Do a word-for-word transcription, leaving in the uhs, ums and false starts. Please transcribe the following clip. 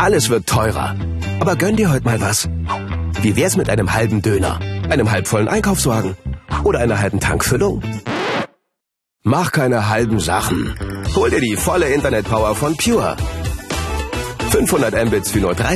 Alles wird teurer. Aber gönn dir heute mal was. Wie wär's mit einem halben Döner, einem halbvollen Einkaufswagen oder einer halben Tankfüllung? Mach keine halben Sachen. Hol dir die volle Internetpower von Pure. fünfhundert Mbits für nur drei